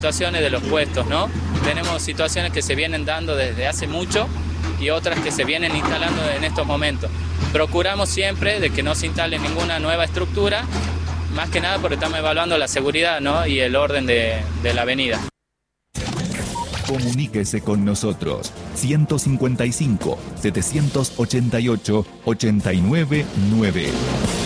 Situaciones de los puestos, ¿no? Tenemos situaciones que se vienen dando desde hace mucho y otras que se vienen instalando en estos momentos. Procuramos siempre de que no se instale ninguna nueva estructura, más que nada porque estamos evaluando la seguridad, ¿no? Y el orden de la avenida. Comuníquese con nosotros 155 788 899.